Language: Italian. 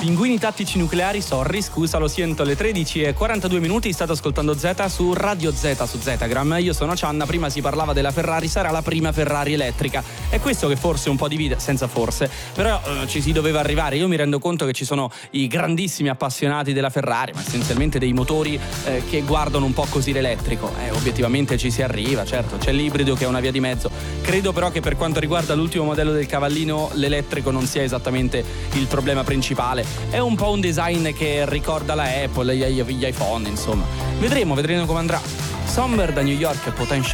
Pinguini tattici nucleari, sorry, scusa, lo sento, alle 13:42, state ascoltando Z su Radio Z, su Zetagram. Io sono Cianna, prima si parlava della Ferrari, sarà la prima Ferrari elettrica. È questo che forse un po' divide, senza forse, però ci si doveva arrivare. Io mi rendo conto che ci sono i grandissimi appassionati della Ferrari, ma essenzialmente dei motori che guardano un po' così l'elettrico. Obiettivamente ci si arriva, certo, c'è l'ibrido che è una via di mezzo. Credo però che per quanto riguarda l'ultimo modello del Cavallino, l'elettrico non sia esattamente il problema principale. È un po' un design che ricorda la Apple, gli iPhone, insomma. Vedremo come andrà. Somber da New York, Potential.